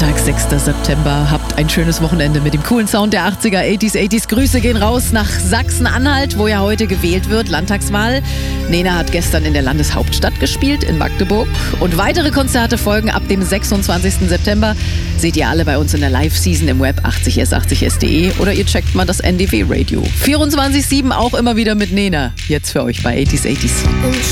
Freitag, 6. September. Habt ein schönes Wochenende mit dem coolen Sound der 80er, 80s. Grüße gehen raus nach Sachsen-Anhalt, wo ja heute gewählt wird, Landtagswahl. Nena hat gestern in der Landeshauptstadt gespielt, in Magdeburg. Und weitere Konzerte folgen ab dem 26. September. Seht ihr alle bei uns in der Live-Season im Web 80s80s.de oder ihr checkt mal das NDW Radio. 24/7 auch immer wieder mit Nena. Jetzt für euch bei 80s.